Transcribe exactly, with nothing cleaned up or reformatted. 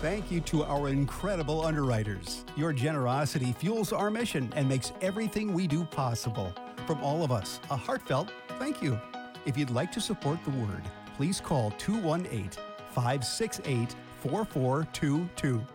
thank you to our incredible underwriters. Your generosity fuels our mission and makes everything we do possible. From all of us, a heartfelt thank you. If you'd like to support the Word, please call two one eight, five six eight, four four two two.